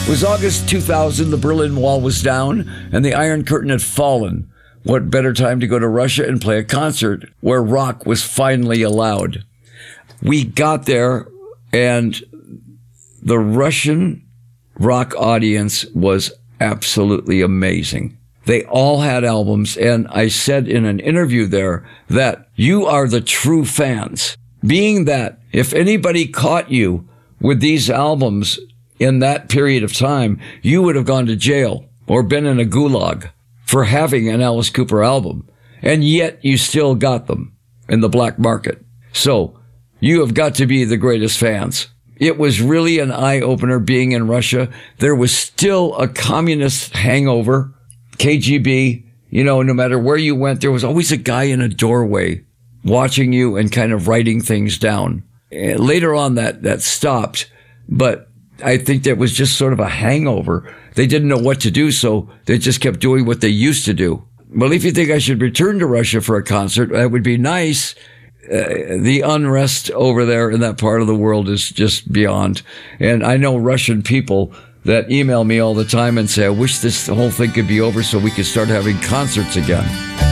It was August 2000, the Berlin Wall was down, and the Iron Curtain had fallen. What better time to go to Russia and play a concert where rock was finally allowed? We got there, and the Russian rock audience was absolutely amazing. They all had albums, and I said in an interview there that you are the true fans. Being that if anybody caught you with these albums in that period of time, you would have gone to jail or been in a gulag for having an Alice Cooper album. And yet you still got them in the black market. So you have got to be the greatest fans. It was really an eye-opener being in Russia. There was still a communist hangover, KGB. You know, no matter where you went, there was always a guy in a doorway watching you and kind of writing things down. And later on, that stopped, but I think that was just sort of a hangover. They didn't know what to do, so they just kept doing what they used to do. Well, if you think I should return to Russia for a concert, that would be nice. The unrest over there in that part of the world is just beyond. And I know Russian people that email me all the time and say, I wish this whole thing could be over so we could start having concerts again.